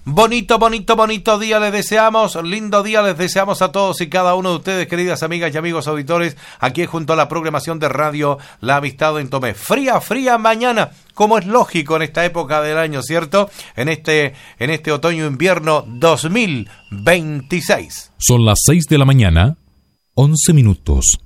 Bonito día les deseamos, lindo día les deseamos a todos y cada uno de ustedes, queridas amigas y amigos auditores, aquí junto a la programación de radio La Amistad en Tomé. Fría mañana, como es lógico en esta época del año, ¿cierto? En este otoño-invierno 2026. Son las 6 de la mañana, 11 minutos.